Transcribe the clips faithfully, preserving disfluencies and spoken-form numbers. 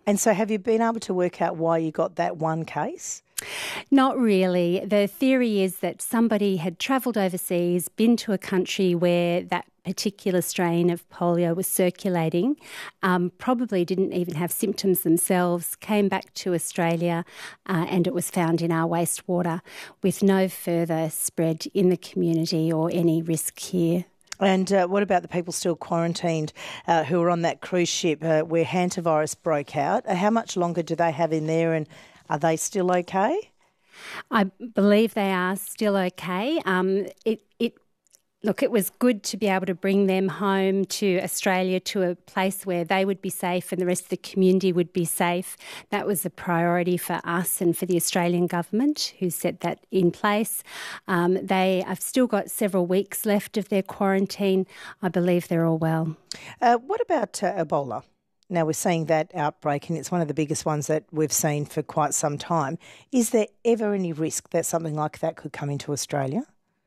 And so have you been able to work out why you got that one case? Not really. The theory is that somebody had travelled overseas, been to a country where that particular strain of polio was circulating, um, probably didn't even have symptoms themselves, came back to Australia uh, and it was found in our wastewater with no further spread in the community or any risk here. And uh, what about the people still quarantined uh, who were on that cruise ship uh, where hantavirus broke out? Uh, how much longer do they have in there, and are they still okay? I believe they are still okay. Um, it, it Look, it was good to be able to bring them home to Australia, to a place where they would be safe and the rest of the community would be safe. That was a priority for us and for the Australian government, who set that in place. Um, they have still got several weeks left of their quarantine. I believe they're all well. Uh, what about uh, Ebola? Now, we're seeing that outbreak, and it's one of the biggest ones that we've seen for quite some time. Is there ever any risk that something like that could come into Australia?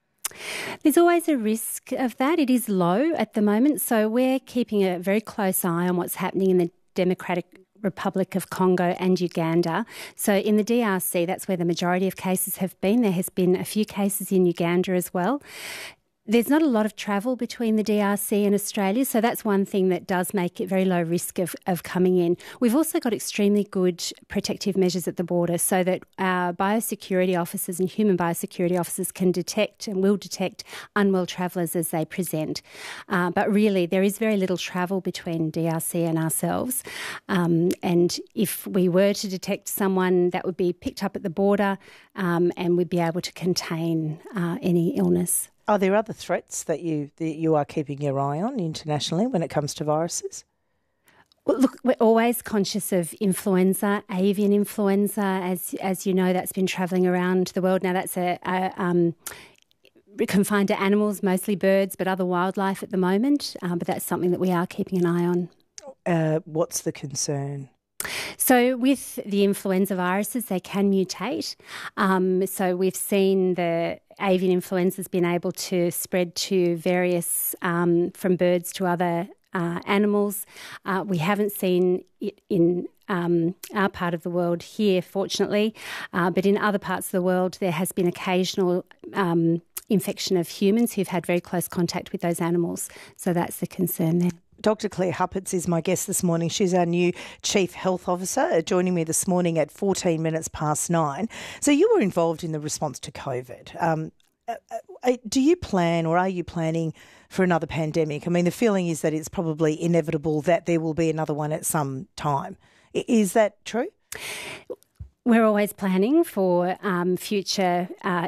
There's always a risk of that. It is low at the moment, so we're keeping a very close eye on what's happening in the Democratic Republic of Congo and Uganda. So in the D R C, that's where the majority of cases have been. There has been a few cases in Uganda as well. There's not a lot of travel between the D R C and Australia, so that's one thing that does make it very low risk of, of coming in. We've also got extremely good protective measures at the border so that our biosecurity officers and human biosecurity officers can detect and will detect unwell travellers as they present. Uh, but really, there is very little travel between D R C and ourselves. Um, and if we were to detect someone, that would be picked up at the border um, and we'd be able to contain uh, any illness. Are there other threats that you that you are keeping your eye on internationally when it comes to viruses? Well, look, we're always conscious of influenza, avian influenza. As as you know, that's been travelling around the world. Now, that's a, a um, confined to animals, mostly birds, but other wildlife at the moment. Um, but that's something that we are keeping an eye on. Uh, what's the concern? So with the influenza viruses, they can mutate. Um, so we've seen the avian influenza has been able to spread to various, um, from birds to other uh, animals. Uh, we haven't seen it in um, our part of the world here, fortunately, uh, but in other parts of the world there has been occasional um, infection of humans who've had very close contact with those animals. So that's the concern there. Doctor Claire Hupperts is my guest this morning. She's our new Chief Health Officer, joining me this morning at fourteen minutes past nine. So you were involved in the response to COVID. Um, uh, do you plan or are you planning for another pandemic? I mean, the feeling is that it's probably inevitable that there will be another one at some time. Is that true? We're always planning for um, future uh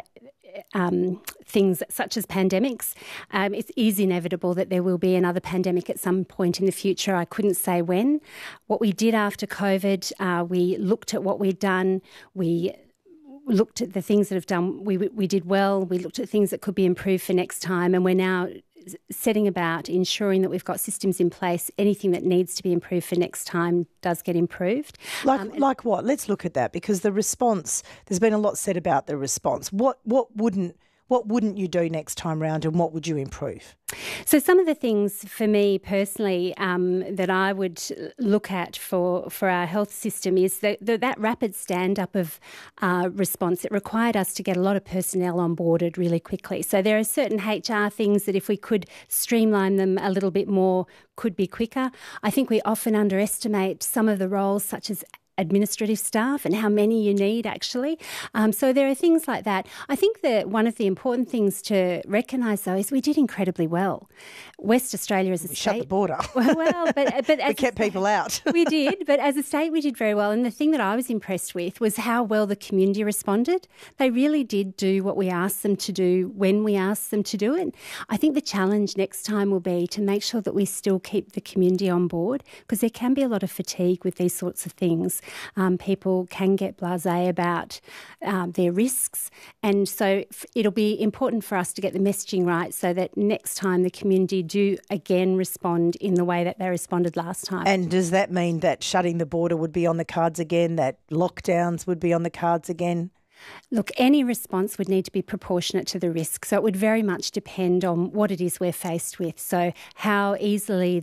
Um, things such as pandemics. Um, it is inevitable that there will be another pandemic at some point in the future. I couldn't say when. What we did after COVID, uh, we looked at what we'd done. We looked at the things that have done. We we did well. We looked at things that could be improved for next time, and we're now setting about ensuring that we've got systems in place. Anything that needs to be improved for next time does get improved. Like um, like what? Let's look at that, because the response, there's been a lot said about the response. What what wouldn't what wouldn't you do next time round, and what would you improve? So some of the things for me personally um, that I would look at for, for our health system is that that rapid stand-up of uh, response. It required us to get a lot of personnel onboarded really quickly. So there are certain H R things that if we could streamline them a little bit more, could be quicker. I think we often underestimate some of the roles such as administrative staff and how many you need actually. Um, so there are things like that. I think that one of the important things to recognise though is we did incredibly well. West Australia as a we state... shut the border. Well, well but... but as we kept people out. We did, but as a state we did very well. And the thing that I was impressed with was how well the community responded. They really did do what we asked them to do when we asked them to do it. I think the challenge next time will be to make sure that we still keep the community on board, because there can be a lot of fatigue with these sorts of things. Um, people can get blasé about um, their risks, and so f- it'll be important for us to get the messaging right so that next time the community do again respond in the way that they responded last time. And does that mean that shutting the border would be on the cards again, that lockdowns would be on the cards again? Look, any response would need to be proportionate to the risk. So it would very much depend on what it is we're faced with. So how easily the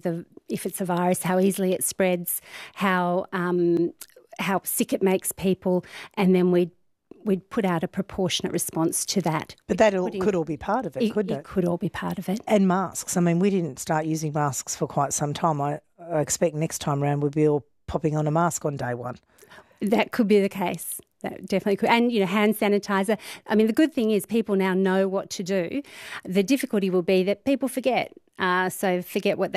if it's a virus, how easily it spreads, how um, how sick it makes people, and then we'd we'd put out a proportionate response to that. But that all, could all be part of it, it couldn't it? It could all be part of it. And masks. I mean, we didn't start using masks for quite some time. I, I expect next time around we'll be all popping on a mask on day one. That could be the case. That definitely could. And, you know, hand sanitizer. I mean, the good thing is people now know what to do. The difficulty will be that people forget. Uh, so forget what they